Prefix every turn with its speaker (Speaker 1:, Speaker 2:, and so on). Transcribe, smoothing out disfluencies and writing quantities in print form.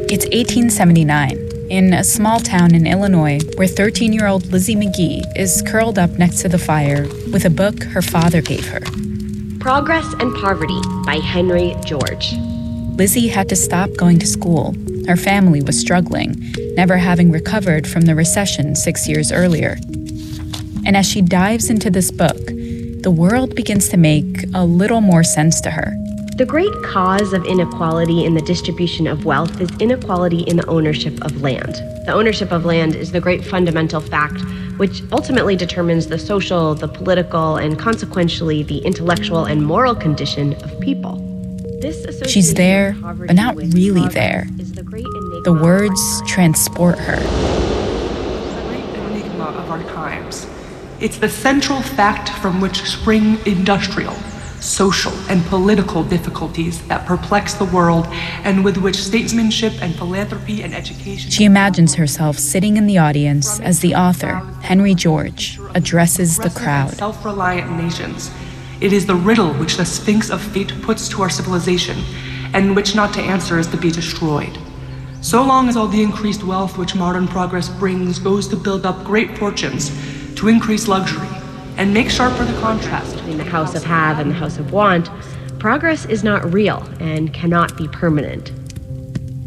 Speaker 1: It's 1879, in a small town in Illinois where 13-year-old Lizzie McGee is curled up next to the fire with a book her father gave her.
Speaker 2: Progress and Poverty by Henry George.
Speaker 1: Lizzie had to stop going to school. Her family was struggling, never having recovered from the recession 6 years earlier. And as she dives into this book, the world begins to make a little more sense to her.
Speaker 2: The great cause of inequality in the distribution of wealth is inequality in the ownership of land. The ownership of land is the great fundamental fact which ultimately determines the social, the political, and consequentially the intellectual and moral condition of people.
Speaker 1: She's there, but not really there. The words transport her.
Speaker 3: The great enigma of our times. It's the central fact from which spring industrial, social, and political difficulties that perplex the world and with which statesmanship and philanthropy and education...
Speaker 1: She imagines herself sitting in the audience as the author, Henry George, addresses the crowd.
Speaker 3: Self-reliant nations. It is the riddle which the Sphinx of Fate puts to our civilization, and which not to answer is to be destroyed. So long as all the increased wealth which modern progress brings goes to build up great fortunes, to increase luxury, and make sharper the contrast
Speaker 2: between the house of have and the house of want, progress is not real and cannot be permanent.